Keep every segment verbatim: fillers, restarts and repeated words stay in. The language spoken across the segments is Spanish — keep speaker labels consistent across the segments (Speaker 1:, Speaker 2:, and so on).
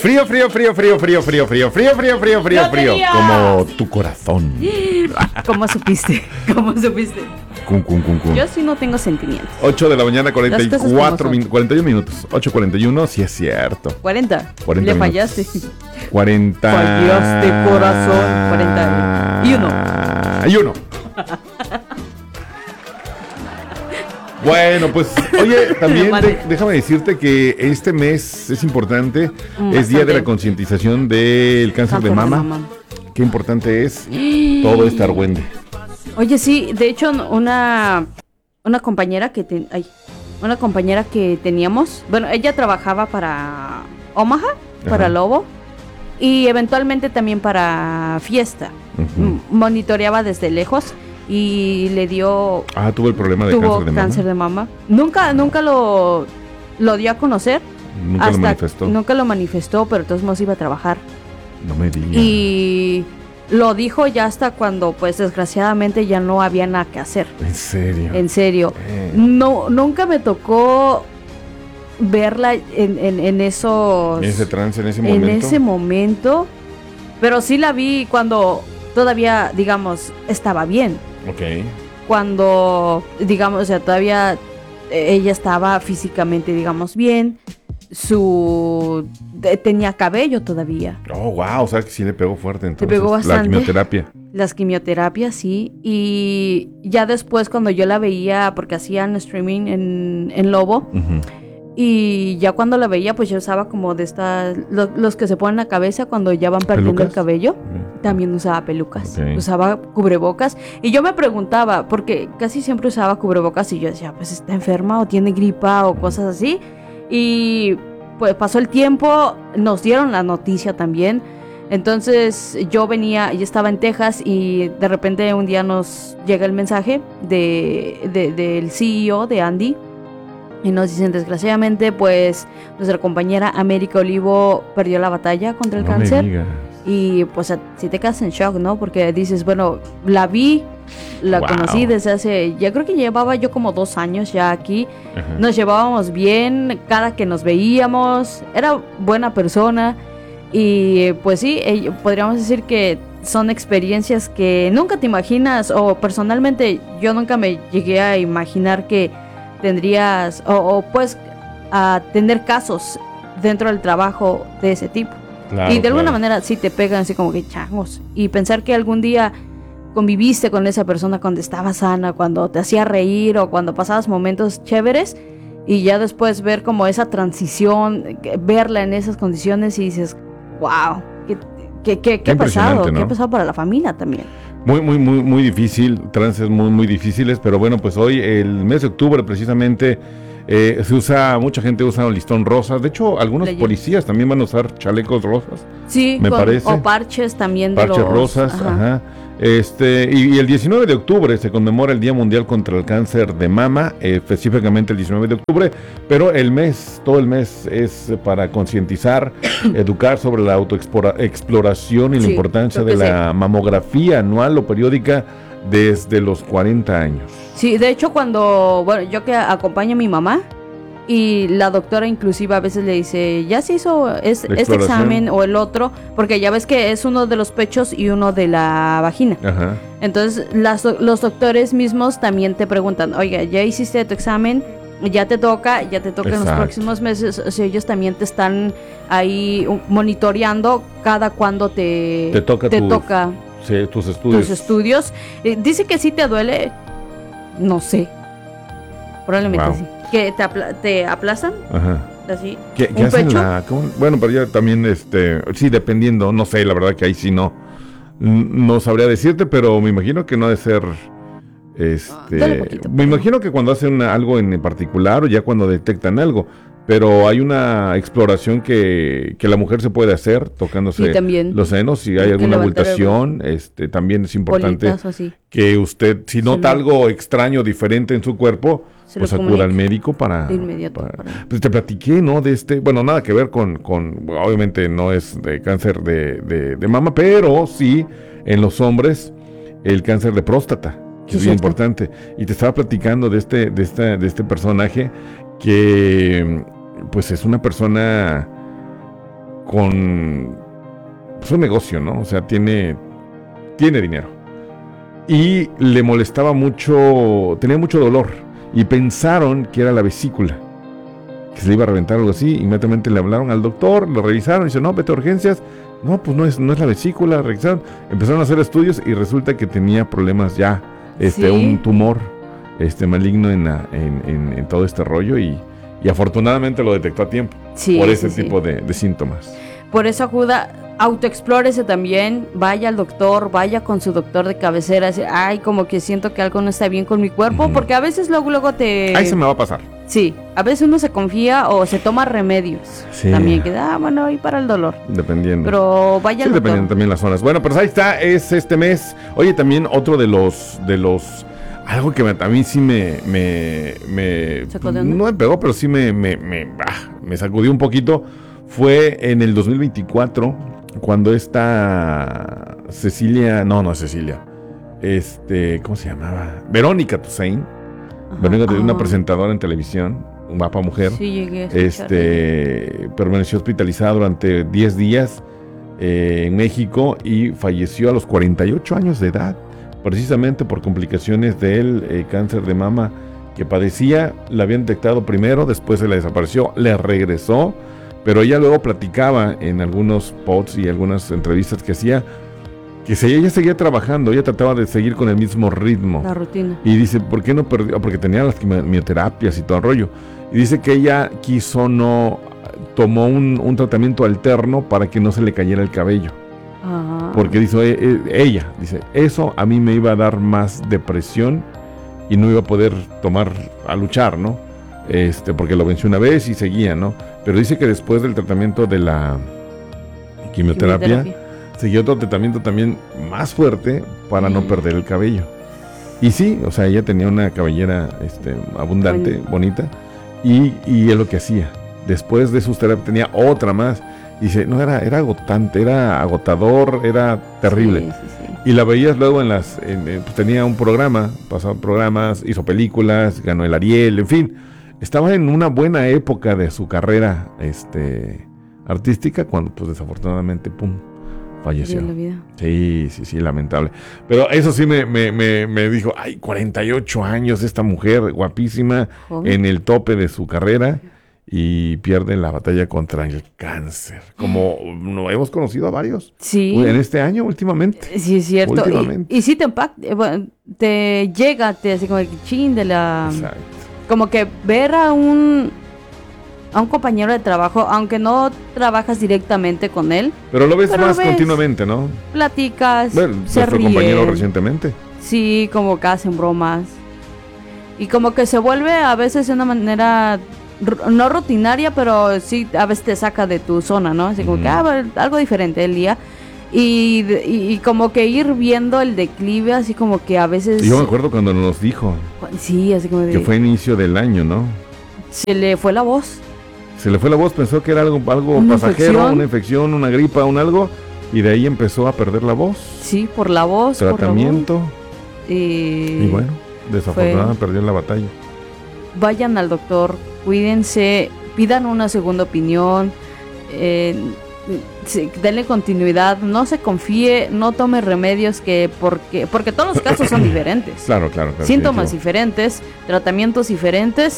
Speaker 1: Frío, frío, frío, frío, frío, frío, frío, frío, frío, frío, frío,
Speaker 2: ¡No
Speaker 1: frío.
Speaker 2: tenía!
Speaker 1: Como tu corazón.
Speaker 2: ¿Cómo supiste? ¿Cómo supiste?
Speaker 1: Cum, cum, cum, cum.
Speaker 2: Yo sí no tengo sentimientos.
Speaker 1: ocho de la mañana, cuarenta y
Speaker 2: Las cosas
Speaker 1: cuatro
Speaker 2: como son.
Speaker 1: min- cuarenta y uno minutos. ocho cuarenta y uno, sí es cierto.
Speaker 2: cuarenta.
Speaker 1: cuarenta
Speaker 2: Le
Speaker 1: minutos.
Speaker 2: fallaste.
Speaker 1: cuarenta.
Speaker 2: Fallaste, corazón. cuarenta y uno.
Speaker 1: Y uno. Bueno, pues, oye, también
Speaker 2: Mande.
Speaker 1: de- déjame decirte que este mes es importante.
Speaker 2: Mm,
Speaker 1: es Día de
Speaker 2: bastante.
Speaker 1: la concientización del cáncer, de mama. Qué importante es todo este argüende.
Speaker 2: Oye, sí, de hecho, una, una compañera que ten- ay, una compañera que teníamos, bueno, ella trabajaba para Omaha, para
Speaker 1: Ajá.
Speaker 2: Lobo, y eventualmente también para Fiesta.
Speaker 1: Ujú.
Speaker 2: M- Monitoreaba desde lejos y le dio,
Speaker 1: Ah, tuvo el problema de
Speaker 2: tuvo
Speaker 1: cáncer de
Speaker 2: cáncer,
Speaker 1: mama.
Speaker 2: de mama. Nunca, nunca lo, lo dio a conocer.
Speaker 1: Nunca lo
Speaker 2: hasta-
Speaker 1: manifestó.
Speaker 2: Nunca lo manifestó, pero de todos modos iba a trabajar.
Speaker 1: No me digas.
Speaker 2: Y lo dijo ya hasta cuando, pues desgraciadamente ya no había nada que hacer.
Speaker 1: En serio.
Speaker 2: En serio.
Speaker 1: Eh.
Speaker 2: No, nunca me tocó verla en, en, en esos.
Speaker 1: En ese trance, en ese
Speaker 2: en
Speaker 1: momento.
Speaker 2: ese momento. Pero sí la vi cuando todavía, digamos, estaba bien.
Speaker 1: Ok.
Speaker 2: Cuando, digamos, o sea, todavía eh, ella estaba físicamente, digamos, bien. Su. de- tenía cabello todavía.
Speaker 1: Oh, wow, o sea que sí le pegó fuerte entonces.
Speaker 2: pegó
Speaker 1: La
Speaker 2: bastante.
Speaker 1: quimioterapia.
Speaker 2: Las quimioterapias, sí. Y ya después cuando yo la veía, porque hacían streaming en, en Lobo,
Speaker 1: Ujú.
Speaker 2: y ya cuando la veía, pues yo usaba como de estas, lo- los que se ponen la cabeza cuando ya van perdiendo
Speaker 1: ¿Pelucas?
Speaker 2: el cabello.
Speaker 1: Ok.
Speaker 2: También usaba pelucas,
Speaker 1: Ok.
Speaker 2: usaba cubrebocas. Y yo me preguntaba, porque casi siempre usaba cubrebocas y yo decía, pues está enferma o tiene gripa o cosas así. Y pues pasó el tiempo, nos dieron la noticia también. Entonces yo venía, yo estaba en Texas y de repente un día nos llega el mensaje de, de- del C E O de Andy y nos dicen desgraciadamente pues nuestra compañera América Olivo perdió la batalla contra el
Speaker 1: No me
Speaker 2: cáncer.
Speaker 1: digas.
Speaker 2: Y pues a- si te quedas en shock, ¿no? Porque dices, bueno, la vi, la
Speaker 1: Wow.
Speaker 2: conocí desde hace, ya creo que llevaba yo como dos años ya aquí.
Speaker 1: Ajá.
Speaker 2: Nos llevábamos bien, cada que nos veíamos, era buena persona. Y pues sí, eh, podríamos decir que son experiencias que nunca te imaginas, o personalmente yo nunca me llegué a imaginar que tendrías, o, o pues a tener casos dentro del trabajo de ese tipo.
Speaker 1: Claro,
Speaker 2: Y de alguna
Speaker 1: claro.
Speaker 2: manera sí te pegan así como que changos. Y pensar que algún día conviviste con esa persona cuando estaba sana, cuando te hacía reír o cuando pasabas momentos chéveres y ya después ver como esa transición, que- verla en esas condiciones y dices, wow, ¿qué, qué, qué, qué ha pasado?
Speaker 1: impresionante, ¿no?
Speaker 2: ¿Qué ha pasado para la familia también?
Speaker 1: Muy, muy, muy, muy difícil, trances muy, muy difíciles, pero bueno, pues hoy, el mes de octubre precisamente, eh, se usa, mucha gente usa un listón rosa. De hecho, algunos
Speaker 2: Leyendo.
Speaker 1: policías también van a usar chalecos rosas,
Speaker 2: Sí,
Speaker 1: Me
Speaker 2: con-
Speaker 1: parece.
Speaker 2: o parches también de
Speaker 1: parches
Speaker 2: los...
Speaker 1: rosas,
Speaker 2: ajá.
Speaker 1: ajá. Este, y, y el diecinueve de octubre se conmemora el Día Mundial contra el Cáncer de Mama, eh, específicamente el diecinueve de octubre, pero el mes, todo el mes es para concientizar, educar sobre la autoexploración y la
Speaker 2: Sí,
Speaker 1: importancia
Speaker 2: creo
Speaker 1: de
Speaker 2: que
Speaker 1: la mamografía anual o periódica desde los cuarenta años.
Speaker 2: Sí, de hecho cuando, bueno, yo que acompaño a mi mamá y la doctora inclusive a veces le dice, ya se hizo es-
Speaker 1: La
Speaker 2: este
Speaker 1: exploración.
Speaker 2: examen o el otro, porque ya ves que es uno de los pechos y uno de la vagina.
Speaker 1: Ajá.
Speaker 2: Entonces las do- los doctores mismos también te preguntan, oiga, ya hiciste tu examen, ya te toca, ya te toca en los
Speaker 1: Exacto.
Speaker 2: próximos meses. O sea, ellos también te están ahí uh, monitoreando cada cuando te,
Speaker 1: Te toca tu-
Speaker 2: toca
Speaker 1: Sí, tus estudios.
Speaker 2: tus estudios. Eh, dice que sí te duele, no sé, probablemente
Speaker 1: Wow.
Speaker 2: sí. Que te, apla- te aplazan,
Speaker 1: Ajá.
Speaker 2: así,
Speaker 1: ¿Qué, qué
Speaker 2: un
Speaker 1: hacen
Speaker 2: pecho.
Speaker 1: la- cómo- Bueno, pero ya también, este, sí, dependiendo, no sé, la verdad que ahí sí no, n- no sabría decirte, pero me imagino que no ha de ser, este,
Speaker 2: Duele poquito,
Speaker 1: me
Speaker 2: pero-
Speaker 1: imagino que cuando hacen una- algo en particular o ya cuando detectan algo, pero hay una exploración que, que la mujer se puede hacer tocándose
Speaker 2: Sí, también.
Speaker 1: los senos, si
Speaker 2: Hay
Speaker 1: hay
Speaker 2: que
Speaker 1: alguna
Speaker 2: levantar
Speaker 1: abultación, este, también es importante
Speaker 2: bolitas o así.
Speaker 1: que usted, si nota
Speaker 2: lo-
Speaker 1: algo extraño, diferente en su cuerpo,
Speaker 2: Se lo
Speaker 1: pues acuda
Speaker 2: comunica
Speaker 1: al médico para...
Speaker 2: de inmediato,
Speaker 1: para-
Speaker 2: para-
Speaker 1: Pues te platiqué, ¿no? De este, bueno, nada que ver con, con obviamente no es de cáncer de, de, de mama, pero sí en los hombres el cáncer de próstata, que
Speaker 2: Sí,
Speaker 1: es bien
Speaker 2: cierto.
Speaker 1: importante. Y te estaba platicando de este, de esta, de este personaje que pues es una persona con pues, un negocio, ¿no? O sea, tiene, tiene dinero. Y le molestaba mucho, tenía mucho dolor. Y pensaron que era la vesícula, que se le iba a reventar algo así. Inmediatamente le hablaron al doctor, lo revisaron y dice, no, vete a urgencias. No, pues no es, no es la vesícula, revisaron. Empezaron a hacer estudios y resulta que tenía problemas ya, este, ¿sí? Un tumor este, maligno en, la, en, en, en todo este rollo y, y afortunadamente lo detectó a tiempo, sí, por ese sí, tipo sí. De, de síntomas.
Speaker 2: Por eso acuda, autoexplórese también, vaya al doctor, vaya con su doctor de cabecera, decir, ay, como que siento que algo no está bien con mi cuerpo, uh-huh. porque a veces luego, luego te...
Speaker 1: Ahí se me va a pasar.
Speaker 2: Sí, a veces uno se confía o se toma remedios. Sí. También que, ah, bueno, y para el dolor.
Speaker 1: Dependiendo.
Speaker 2: Pero vaya
Speaker 1: sí,
Speaker 2: al doctor.
Speaker 1: Dependiendo también las zonas. Bueno, pues ahí está, es este mes. Oye, también otro de los, de los, algo que me, a mí sí me, me, me no me pegó, pero sí me, me, me, ah, me sacudió un poquito. Fue en el dos mil veinticuatro, cuando esta Cecilia, no, no es Cecilia, este, ¿cómo se llamaba? Verónica Toussaint. Verónica Toussaint, una presentadora en televisión, una guapa mujer.
Speaker 2: Sí, llegué a
Speaker 1: este, permaneció hospitalizada durante diez días eh, en México y falleció a los cuarenta y ocho años de edad, precisamente por complicaciones del eh, cáncer de mama que padecía. La habían detectado primero, después se le desapareció, le regresó. Pero ella luego platicaba en algunos pods y algunas entrevistas que hacía que si ella seguía trabajando, ella trataba de seguir con el mismo ritmo.
Speaker 2: La rutina.
Speaker 1: Y dice, ¿por qué no perdió? Porque tenía las quimioterapias y todo el rollo. Y dice que ella quiso no, tomó un, un tratamiento alterno para que no se le cayera el cabello. Ajá. Porque dice, eh, ella, dice, eso a mí me iba a dar más depresión y no iba a poder tomar, a luchar, ¿no? Este, porque lo venció una vez y seguía, ¿no? Pero dice que después del tratamiento de la quimioterapia, quimioterapia. Siguió otro tratamiento también más fuerte para mm. no perder el cabello. Y sí, o sea, ella tenía una cabellera este, abundante, bueno. bonita, y, y es lo que hacía. Después de sus terapias tenía otra más. Y dice, no, era, era agotante, era agotador, era terrible. Sí, sí, sí. Y la veías luego en las, en, en, pues tenía un programa, pasaba programas, hizo películas, ganó el Ariel, en fin. Estaba en una buena época de su carrera este, artística cuando, pues desafortunadamente, pum, falleció. La vida. Sí, sí, sí, lamentable. Pero eso sí me, me, me, me dijo, ay, cuarenta y ocho años esta mujer, guapísima, joven, en el tope de su carrera y pierde la batalla contra el cáncer. Como no hemos conocido a varios.
Speaker 2: Sí.
Speaker 1: En este año, últimamente.
Speaker 2: Sí, es cierto. Últimamente. Y, y sí te impacta, te llega, te hace como el chin de la... Exacto. Como que ver a un a un compañero de trabajo, aunque no trabajas directamente con él.
Speaker 1: Pero lo ves pero más lo ves, continuamente, ¿no?
Speaker 2: Platicas,
Speaker 1: bueno,
Speaker 2: se
Speaker 1: nuestro
Speaker 2: ríen.
Speaker 1: compañero recientemente.
Speaker 2: Sí, como que hacen bromas. Y como que se vuelve a veces de una manera, no rutinaria, pero sí a veces te saca de tu zona, ¿no? Así como mm. que ah, algo diferente el día. Y, y, y como que ir viendo el declive, así como que a veces...
Speaker 1: Yo me acuerdo cuando nos dijo.
Speaker 2: Sí, así como de...
Speaker 1: Que fue inicio del año, ¿no?
Speaker 2: Se le fue la voz.
Speaker 1: Se le fue la voz, pensó que era algo, algo ¿Una pasajero, infección? una infección, una gripa, un algo, y de ahí empezó a perder la voz.
Speaker 2: Sí, por la voz.
Speaker 1: Tratamiento.
Speaker 2: Por la voz. Y...
Speaker 1: y bueno, desafortunadamente fue... perdió la batalla.
Speaker 2: Vayan al doctor, cuídense, pidan una segunda opinión, eh... Sí, denle continuidad, no se confíe, no tome remedios que porque porque todos los casos son diferentes.
Speaker 1: Claro, claro, claro.
Speaker 2: Síntomas diferentes, tratamientos diferentes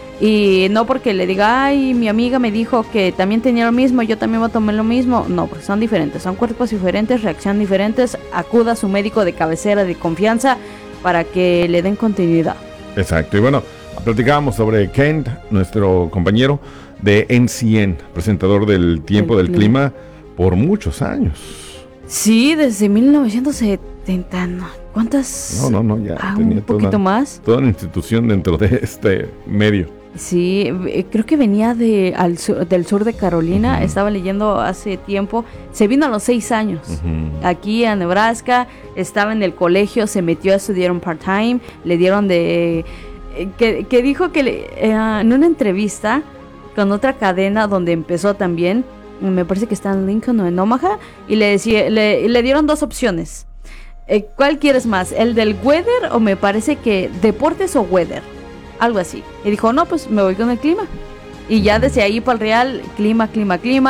Speaker 2: y no porque le diga, ay, mi amiga me dijo que también tenía lo mismo, yo también voy a tomar lo mismo. No, porque son diferentes, son cuerpos diferentes, reaccionan diferentes. Acuda a su médico de cabecera de confianza para que le den continuidad.
Speaker 1: Exacto, y bueno, platicábamos sobre Kent, nuestro compañero de N C N, presentador del Tiempo del, del clima. clima por muchos años.
Speaker 2: Sí, desde mil novecientos setenta, ¿no? ¿Cuántas?
Speaker 1: No, no, no, ya
Speaker 2: ah,
Speaker 1: tenía
Speaker 2: un poquito
Speaker 1: toda,
Speaker 2: más.
Speaker 1: Toda una institución dentro de este medio.
Speaker 2: Sí, creo que venía de, al sur, del sur de Carolina, uh-huh. Estaba leyendo hace tiempo, se vino a los seis años, uh-huh. Aquí a Nebraska, estaba en el colegio, se metió a estudiar un part-time, le dieron de... Que, que dijo que le, eh, en una entrevista con otra cadena donde empezó también, me parece que está en Lincoln o en Omaha, y le, decía, le, le dieron dos opciones. Eh, ¿Cuál quieres más? ¿El del weather o me parece que deportes o weather? Algo así. Y dijo, no, pues me voy con el clima. Y ya desde ahí para el real, clima, clima, clima.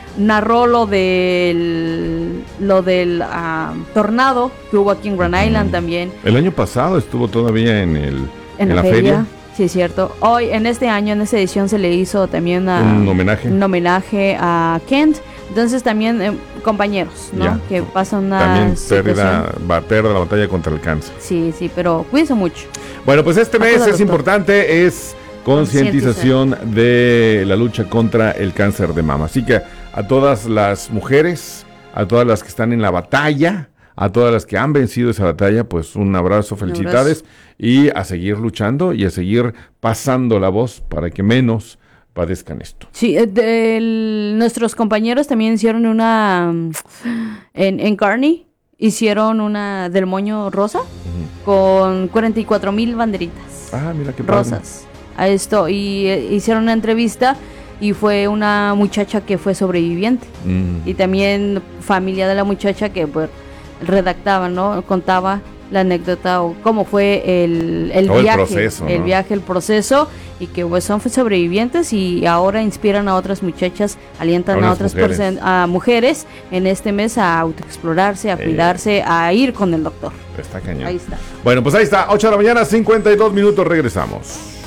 Speaker 2: narró lo del lo del uh, tornado que hubo aquí en Grand Island también.
Speaker 1: El año pasado estuvo todavía en el
Speaker 2: en, en la, la feria. feria. Sí, es cierto. Hoy, en este año, en esta edición, se le hizo también una,
Speaker 1: un homenaje.
Speaker 2: Un homenaje a Kent. Entonces también eh, compañeros, ¿no? Ya. Que pasan una
Speaker 1: también pérdida, va, pérdida la batalla contra el cáncer.
Speaker 2: Sí, sí, pero cuídense mucho.
Speaker 1: Bueno, pues este mes es importante, es concientización de la lucha contra el cáncer de mama. Así que a todas las mujeres, a todas las que están en la batalla, a todas las que han vencido esa batalla, pues un abrazo, felicidades, un abrazo. Y a seguir luchando y a seguir pasando la voz para que menos padezcan esto.
Speaker 2: Sí, de, el, nuestros compañeros también hicieron una en, en Kearney, hicieron una del moño rosa uh-huh. con cuarenta y cuatro mil banderitas.
Speaker 1: Ah, mira qué
Speaker 2: rosas. A esto y eh, hicieron una entrevista y fue una muchacha que fue sobreviviente mm. y también familia de la muchacha que pues redactaba, ¿no? Contaba la anécdota o cómo fue el, el
Speaker 1: Todo
Speaker 2: viaje,
Speaker 1: el, proceso,
Speaker 2: el
Speaker 1: ¿no?
Speaker 2: viaje, el proceso y que pues son sobrevivientes y ahora inspiran a otras muchachas, alientan a, a otras mujeres. Perso- a mujeres en este mes a autoexplorarse, a eh. cuidarse, a ir con el doctor.
Speaker 1: Está cañón.
Speaker 2: Ahí está.
Speaker 1: Bueno, pues ahí está, ocho de la mañana, cincuenta y dos minutos, regresamos.